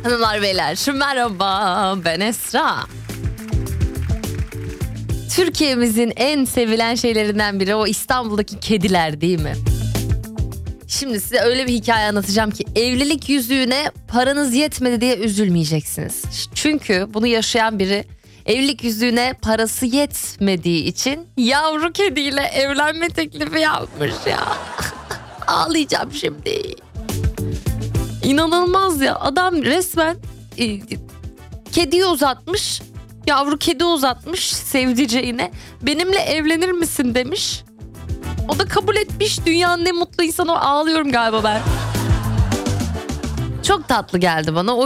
Hanımlar beyler merhaba, ben Esra. Türkiye'mizin en sevilen şeylerinden biri o İstanbul'daki kediler, değil mi? Şimdi size öyle bir hikaye anlatacağım ki evlilik yüzüğüne paranız yetmedi diye üzülmeyeceksiniz. Çünkü bunu yaşayan biri evlilik yüzüğüne parası yetmediği için yavru kediyle evlenme teklifi yapmış ya. Ağlayacağım şimdi. İnanılmaz ya, adam resmen kediyi uzatmış, yavru kedi uzatmış sevdiceğine, benimle evlenir misin demiş. O da kabul etmiş, dünyanın en mutlu insanı. Ağlıyorum galiba ben. Çok tatlı geldi bana.